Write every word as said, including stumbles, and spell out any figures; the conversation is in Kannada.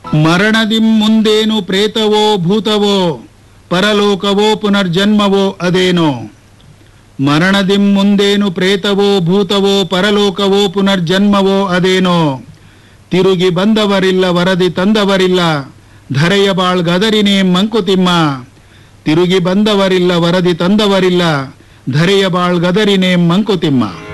ಮರಣದಿಂ ಮುಂದೇನು ಪ್ರೇತವೋ ಭೂತವೋ ಪರಲೋಕವೋ ಪುನರ್ಜನ್ಮವೋ ಅದೇನೋ. ಮರಣದಿಂ ಮುಂದೇನು ಪ್ರೇತವೋ ಭೂತವೋ ಪರಲೋಕವೋ ಪುನರ್ಜನ್ಮವೋ ಅದೇನೋ. ತಿರುಗಿ ಬಂದವರಿಲ್ಲ ವರದಿ ತಂದವರಿಲ್ಲ ಧರೆಯ ಬಾಳ್ ಗದರಿನೇ ಮಂಕುತಿಮ್ಮ. ತಿರುಗಿ ಬಂದವರಿಲ್ಲ ವರದಿ ತಂದವರಿಲ್ಲ ಧರೆಯ ಬಾಳ್ ಗದರಿನೇ ಮಂಕುತಿಮ್ಮ.